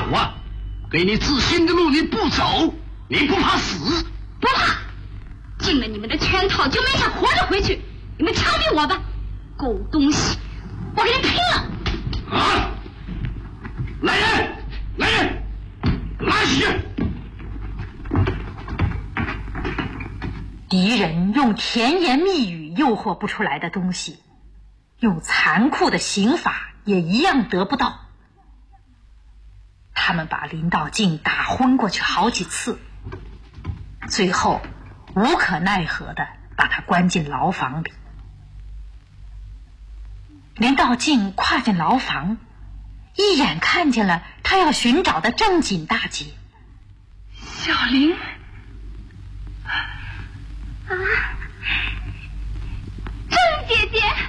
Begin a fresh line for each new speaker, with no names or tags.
啊！给你自新的路你不走，你不怕死？
不怕，进了你们的圈套就没想活着回去。你们枪毙我吧，狗东西，我跟你拼了！
啊！来人，来人，拉起去！
敌人用甜言蜜语诱惑不出来的东西，用残酷的刑法也一样得不到。他们把林道静打昏过去好几次，最后无可奈何地把他关进牢房里。林道静跨进牢房，一眼看见了他要寻找的正经大姐。
小玲啊，郑姐姐。